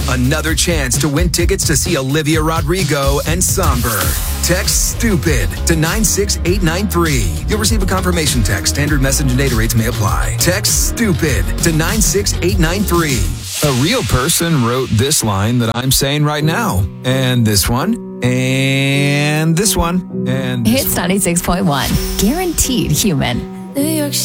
Another chance to win tickets to see Olivia Rodrigo and Somber. Text STUPID to 96893. You'll receive a confirmation text. Standard message and data rates may apply. Text STUPID to 96893. A real person wrote this line that I'm saying right now. And this one. And this one. And this Hits 96.1. Guaranteed human. New York